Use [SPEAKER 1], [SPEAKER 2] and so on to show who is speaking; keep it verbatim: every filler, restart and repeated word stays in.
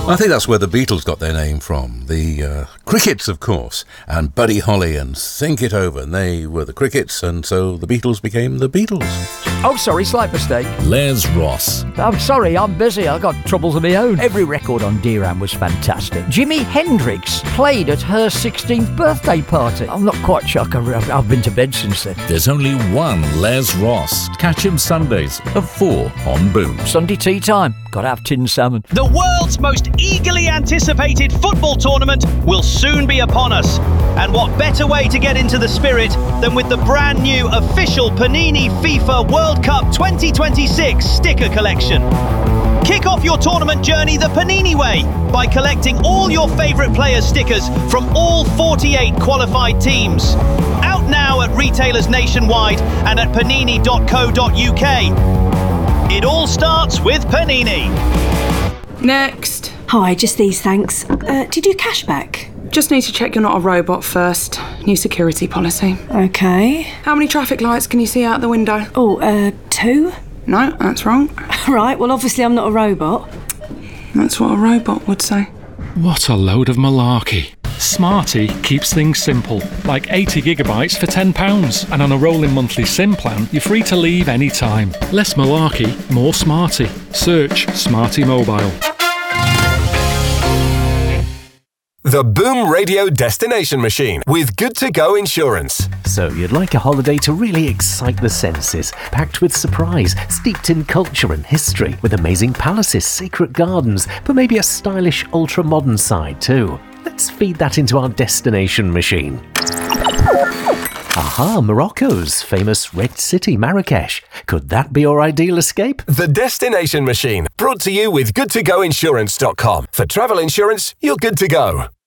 [SPEAKER 1] I think that's where the Beatles got their name from. The uh, Crickets, of course, and Buddy Holly and Think It Over. And they were the Crickets, and so the Beatles became the Beatles.
[SPEAKER 2] Oh, sorry, slight mistake.
[SPEAKER 3] Les Ross.
[SPEAKER 2] I'm sorry, I'm busy. I've got troubles of my own. Every record on Deram was fantastic. Jimi Hendrix played at her sixteenth birthday party. I'm not quite sure. I've, I've been to bed since then.
[SPEAKER 3] There's only one Les Ross. Catch him Sundays at four on Boom.
[SPEAKER 2] Sunday tea time. Gotta have tin salmon.
[SPEAKER 4] The world's most eagerly anticipated football tournament will soon be upon us. And what better way to get into the spirit than with the brand new official Panini FIFA World Cup twenty twenty-six sticker collection. Kick off your tournament journey the Panini way by collecting all your favourite players' stickers from all forty-eight qualified teams. Out now at retailers nationwide and at panini dot co dot uk. It all starts with Panini.
[SPEAKER 5] Next.
[SPEAKER 6] Hi, just these, thanks. Uh, do you do cashback?
[SPEAKER 5] Just need to check you're not a robot first. New security policy.
[SPEAKER 6] Okay.
[SPEAKER 5] How many traffic lights can you see out the window?
[SPEAKER 6] Oh, uh, two?
[SPEAKER 5] No, that's wrong.
[SPEAKER 6] Right, well, obviously I'm not a robot.
[SPEAKER 5] That's what a robot would say.
[SPEAKER 7] What a load of malarkey. Smarty keeps things simple, like eighty gigabytes for ten pounds. And on a rolling monthly SIM plan, you're free to leave any time. Less malarkey, more Smarty. Search Smarty Mobile.
[SPEAKER 8] The Boom Radio Destination Machine with Good To Go Insurance.
[SPEAKER 9] So you'd like a holiday to really excite the senses, packed with surprise, steeped in culture and history, with amazing palaces, secret gardens, but maybe a stylish ultra-modern side too. Let's feed that into our destination machine. Aha, Morocco's famous Red City, Marrakesh. Could that be your ideal escape?
[SPEAKER 8] The Destination Machine, brought to you with good to go insurance dot com. For travel insurance, you're good to go.